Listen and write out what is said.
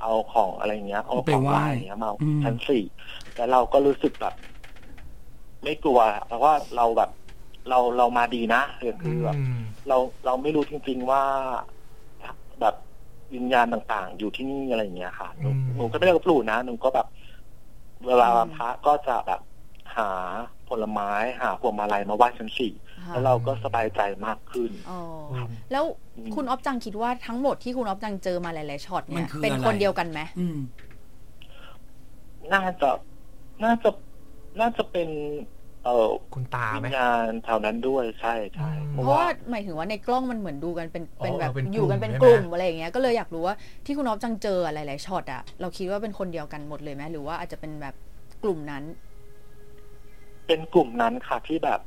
เอาของอะไรเงี้ยเอาของไหว้เงี้ยมาชั้น4แล้วเราก็รู้สึกแบบไม่กลัวเพราะว่าเราแบบเรามาดีนะคือแบบเราไม่รู้จริงๆว่าแบบวิญญาณต่างๆอยู่ที่นี่อะไรอย่างเงี้ยค่ะหนูก็ไม่ได้ลบหลู่นะหนูก็แบบเวลาพระก็จะแบบหาผลไม้หาพวงมาลัยมาไหว้ชั้น4แล้วเราก็สบายใจมากขึ้นแล้วคุณอ๊อฟจังคิดว่าทั้งหมดที่คุณอ๊อฟจังเจอมาหลายๆช็อตเนี่ยเป็นคนเดียวกันไหมน่าจะเป็นคุณตาไหมวิญญาณแถวนั้นด้วยใช่เพราะว่าหมายถึงว่าในกล้องมันเหมือนดูกันเป็นแบบอยู่กันเป็นกลุ่มอะไรอย่างเงี้ยก็เลยอยากรู้ว่าที่คุณอ๊อฟจังเจอหลายๆช็อตอะเราคิดว่าเป็นคนเดียวกันหมดเลยไหมหรือว่าอาจจะเป็นแบบกลุ่มนั้นเป็นกลุ่มนั้นค่ะที่แบบ